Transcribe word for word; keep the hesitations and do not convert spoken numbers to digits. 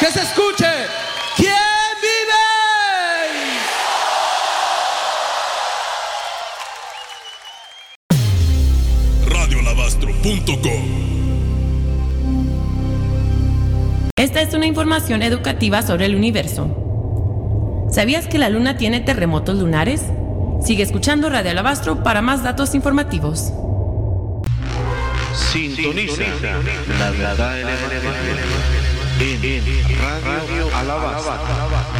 Que se escuche. ¿Quién vive? radio alabastro punto com. Esta es una información educativa sobre el universo. ¿Sabías que la luna tiene terremotos lunares? Sigue escuchando Radio Alabastro para más datos informativos. Sintoniza la verdad en Radio Alabastro.